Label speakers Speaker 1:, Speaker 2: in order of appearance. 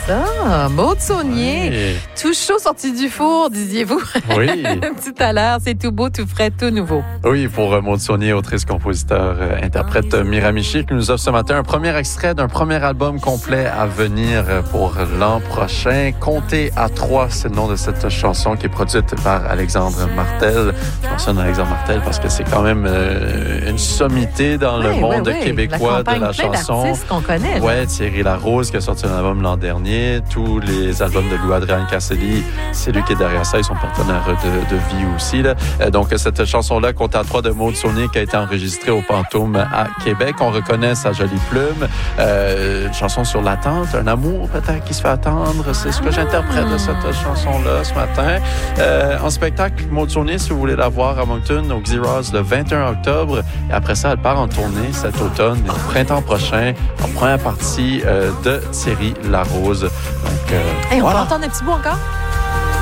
Speaker 1: ça. Maude Saunier,
Speaker 2: Oui.
Speaker 1: tout chaud sorti du four, disiez-vous?
Speaker 2: Oui.
Speaker 1: Tout à l'heure, c'est tout beau, tout frais, tout nouveau.
Speaker 2: Oui, pour Maude Saunier, autrice, compositeur, interprète Miramichi, qui nous offre ce matin un premier extrait d'un premier album complet à venir pour l'an prochain. Comptez à 3, c'est le nom de cette chanson qui est produite par Alexandre Martel. Je mentionne Alexandre Martel parce que c'est quand même une sommité dans le monde québécois de la chanson.
Speaker 1: Qu'on connaît.
Speaker 2: Ouais, Thierry Larose qui a sorti un album l'an dernier. Tous les albums de Louis-Adrien Casselli, c'est lui qui est derrière ça. Ils sont partenaires de vie aussi. Là. Donc, cette chanson-là, Compte à 3 de Maude Saunier, qui a été enregistrée au Pantoum à Québec. On reconnaît sa jolie plume. Une chanson sur l'attente, un amour peut-être qui se fait attendre. C'est ce que j'interprète de cette chanson-là ce matin. En spectacle, Maude Saunier, si vous voulez la voir à Moncton, au Xerox, le 21 octobre. Et après ça, elle part en tournée cet automne et au printemps prochain, en première partie de Thierry Larose. Donc,
Speaker 1: on peut entendre un petit bout encore?